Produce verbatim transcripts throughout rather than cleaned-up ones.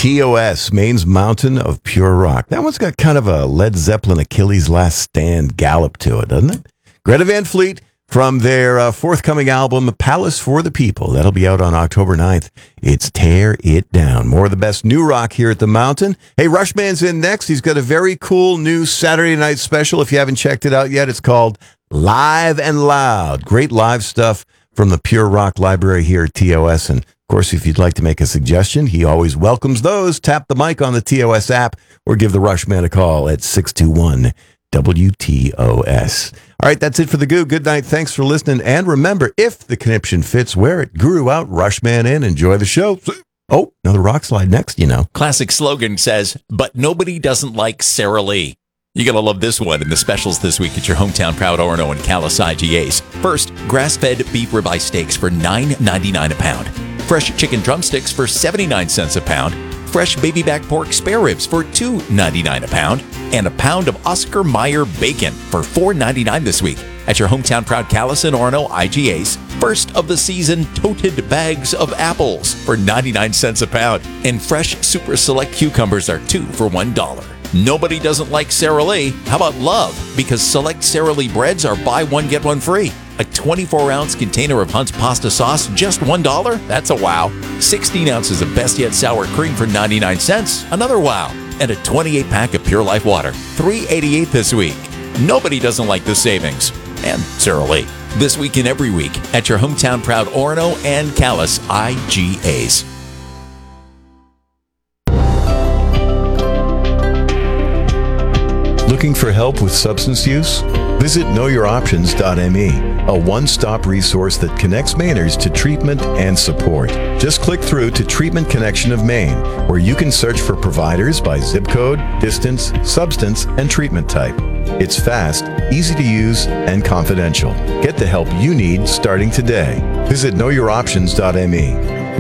T O S, Maine's Mountain of Pure Rock. That one's got kind of a Led Zeppelin Achilles Last Stand gallop to it, doesn't it? Greta Van Fleet from their uh, forthcoming album, Palace for the People. That'll be out on October ninth. It's Tear It Down. More of the best new rock here at the Mountain. Hey, Rushman's in next. He's got a very cool new Saturday night special. If you haven't checked it out yet, it's called Live and Loud. Great live stuff from the Pure Rock Library here at T O S. And, of course, if you'd like to make a suggestion, he always welcomes those. Tap the mic on the T O S app or give the Rushman a call at six two one W T O S. All right, that's it for the Goo. Good night. Thanks for listening. And remember, if the conniption fits, wear it. Guru out, Rushman in. Enjoy the show. Oh, another rock slide next, you know. Classic slogan says, but nobody doesn't like Sara Lee. You're going to love this one in the specials this week at your hometown proud Orono and Calais I G As. First, grass-fed beef ribeye steaks for nine ninety-nine a pound. Fresh chicken drumsticks for seventy-nine cents a pound. Fresh baby back pork spare ribs for two ninety-nine a pound. And a pound of Oscar Mayer bacon for four ninety-nine this week at your hometown proud Calais and Orono I G As. First of the season toted bags of apples for ninety-nine cents a pound. And fresh super select cucumbers are two for one dollar. Nobody doesn't like Sara Lee. How about love? Because select Sara Lee breads are buy one, get one free. A twenty-four ounce container of Hunt's pasta sauce, just one dollar? That's a wow. sixteen ounces of Best Yet sour cream for ninety-nine cents? Another wow. And a twenty-eight pack of Pure Life water, three eighty-eight this week. Nobody doesn't like the savings. And Sara Lee. This week and every week at your hometown proud Orono and Calais I G As. Looking for help with substance use? Visit know your options dot m e, a one-stop resource that connects Mainers to treatment and support. Just click through to Treatment Connection of Maine, where you can search for providers by zip code, distance, substance, and treatment type. It's fast, easy to use, and confidential. Get the help you need starting today. Visit know your options dot m e.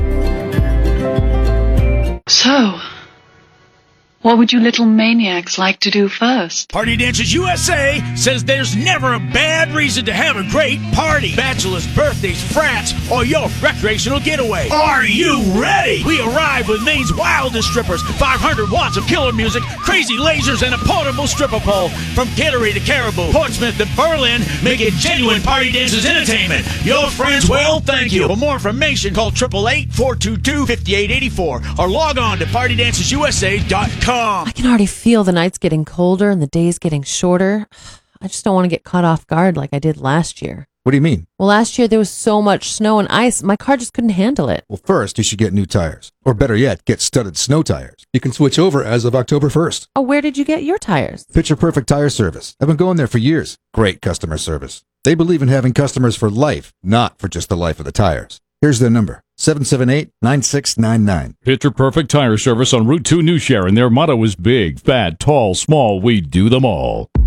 So, what would you little maniacs like to do first? Party Dancers U S A says there's never a bad reason to have a great party. Bachelors, birthdays, frats, or your recreational getaway. Are you ready? We arrive with Maine's wildest strippers, five hundred watts of killer music, crazy lasers, and a portable stripper pole. From Kittery to Caribou, Portsmouth to Berlin, make it genuine Party Dancers entertainment. Your friends will thank you. For more information, call eight eight eight, four two two, five eight eight four or log on to party dancers u s a dot com. I can already feel the nights getting colder and the days getting shorter. I just don't want to get caught off guard like I did last year. What do you mean? Well, last year there was so much snow and ice, my car just couldn't handle it. Well, first, you should get new tires. Or better yet, get studded snow tires. You can switch over as of October first. Oh, where did you get your tires? Picture Perfect Tire Service. I've been going there for years. Great customer service. They believe in having customers for life, not for just the life of the tires. Here's their number, seven seven eight, nine six nine nine. Picture Perfect Tire Service on Route two New Sharon. Their motto is big, fat, tall, small, we do them all.